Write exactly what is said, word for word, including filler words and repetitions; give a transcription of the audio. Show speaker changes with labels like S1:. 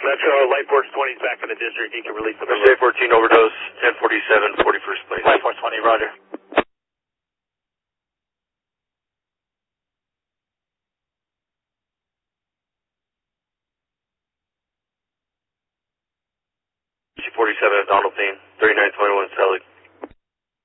S1: Metro, Light Force twenty is back in the district. He can release the
S2: J fourteen overdose, ten forty-seven, forty-first place.
S1: Light Force twenty, roger.
S2: C forty-seven at Donald Payne, thirty-nine twenty-one Selig.